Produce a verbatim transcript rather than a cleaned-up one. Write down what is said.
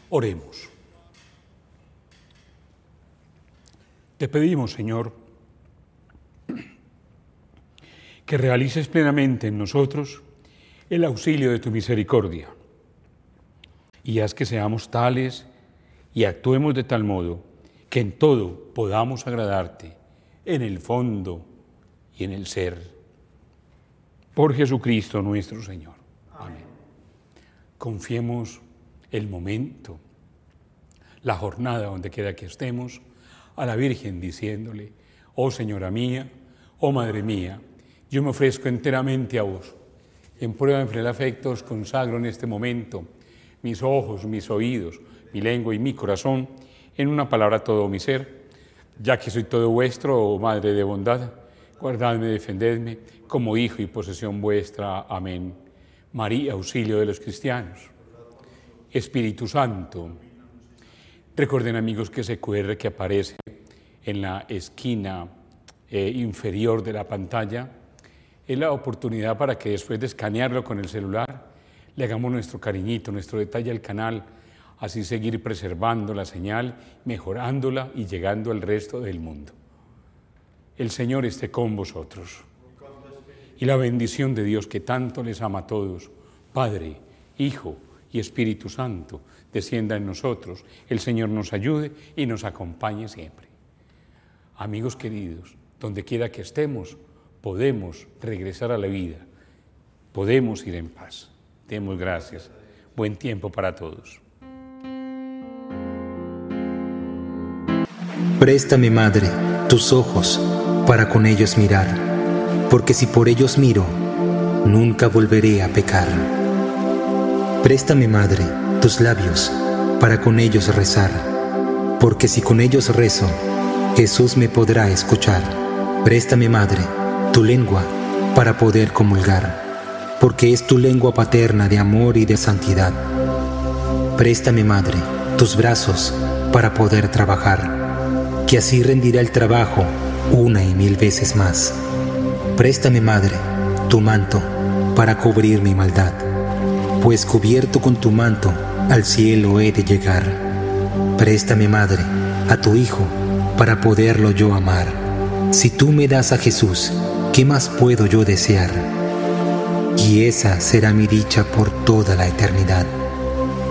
Oremos. Te pedimos, Señor, que realices plenamente en nosotros el auxilio de tu misericordia y haz que seamos tales y actuemos de tal modo que en todo podamos agradarte, en el fondo y en el ser. Por Jesucristo nuestro Señor. Amén. Confiemos el momento, la jornada donde quiera que estemos, a la Virgen diciéndole: oh Señora mía, oh Madre mía, yo me ofrezco enteramente a vos. En prueba de el afecto os consagro en este momento mis ojos, mis oídos, mi lengua y mi corazón, en una palabra todo mi ser, ya que soy todo vuestro, oh Madre de bondad, guardadme, defendedme, como hijo y posesión vuestra. Amén. María, auxilio de los cristianos. Espíritu Santo. Recuerden, amigos, que ese cu erre que aparece en la esquina eh, inferior de la pantalla es la oportunidad para que después de escanearlo con el celular le hagamos nuestro cariñito, nuestro detalle al canal, así seguir preservando la señal, mejorándola y llegando al resto del mundo. El Señor esté con vosotros. Y la bendición de Dios, que tanto les ama a todos, Padre, Hijo y Espíritu Santo, descienda en nosotros. El Señor nos ayude y nos acompañe siempre. Amigos queridos, donde quiera que estemos, podemos regresar a la vida, podemos ir en paz. Demos gracias. Buen tiempo para todos. Préstame, Madre, tus ojos para con ellos mirar, porque si por ellos miro, nunca volveré a pecar. Préstame, Madre, tus labios para con ellos rezar, porque si con ellos rezo, Jesús me podrá escuchar. Préstame, Madre, tu lengua para poder comulgar, porque es tu lengua paterna de amor y de santidad. Préstame, Madre, tus brazos para poder trabajar, que así rendirá el trabajo una y mil veces más. Préstame, Madre, tu manto para cubrir mi maldad, pues cubierto con tu manto al cielo he de llegar. Préstame, Madre, a tu Hijo para poderlo yo amar. Si tú me das a Jesús, ¿qué más puedo yo desear? Y esa será mi dicha por toda la eternidad.